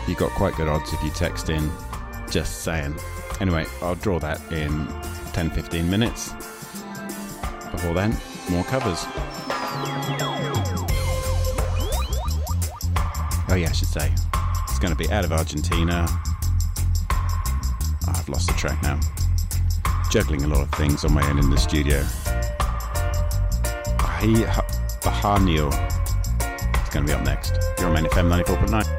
You got quite good odds if you text in. Just saying. Anyway, I'll draw that in 10-15 minutes. Before then, more covers. Oh yeah, I should say, it's going to be out of Argentina. Oh, I've lost the track now. Juggling a lot of things on my own in the studio. Bahanio. It's going to be up next. You're on Main FM 94.9.